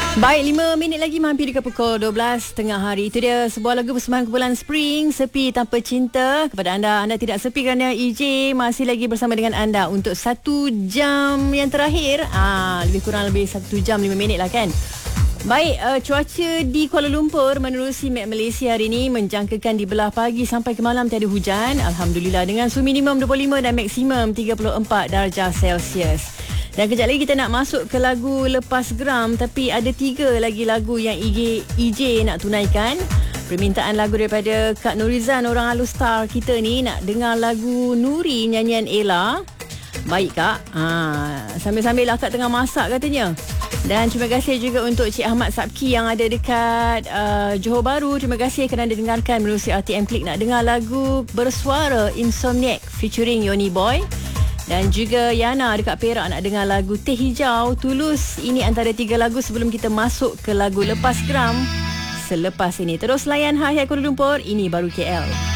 Baik, 5 minit lagi menghampiri ke pukul 12 tengah hari. Itu dia sebuah lagu persembahan kumpulan Spring, Sepi Tanpa Cinta. Kepada anda tidak sepi kerana EJ masih lagi bersama dengan anda untuk 1 jam yang terakhir. Lebih 1 jam 5 minit lah kan. Baik, cuaca di Kuala Lumpur menerusi Met Malaysia hari ini menjangkakan di belah pagi sampai ke malam tiada hujan. Alhamdulillah, dengan suhu minimum 25 dan maksimum 34 darjah Celsius. Dan kejap lagi kita nak masuk ke lagu Lepas Geram, tapi ada 3 lagi lagu yang EJ nak tunaikan. Permintaan lagu daripada Kak Nurizan, orang halus star kita ni, nak dengar lagu Nuri nyanyian Ella. Baik Kak, sambil-sambil lah Kak tengah masak katanya. Dan terima kasih juga untuk Cik Ahmad Sabki yang ada dekat Johor Bahru. Terima kasih kerana dengarkan melalui RTM Klik. Nak dengar lagu Bersuara Insomniac featuring Yoni Boy. Dan juga Yana dekat Perak nak dengar lagu Teh Hijau Tulus. Ini antara 3 lagu sebelum kita masuk ke lagu Lepas Geram selepas ini. Terus layan Hai Kuala Lumpur, ini baru KL.